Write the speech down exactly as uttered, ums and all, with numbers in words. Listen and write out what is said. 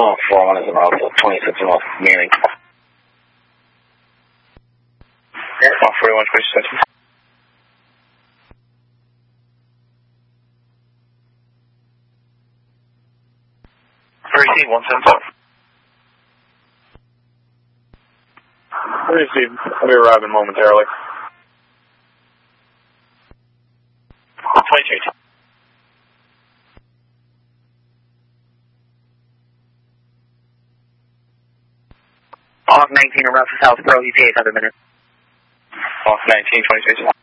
Oh, four one is about twenty-six North Manning. one forty-one, twenty-six. Receive one seven seven. Receive. I'll be arriving momentarily. twenty-two. Hawk nineteen around for South Pro, he's eight hundred minutes. Hawk nineteen, twenty-six.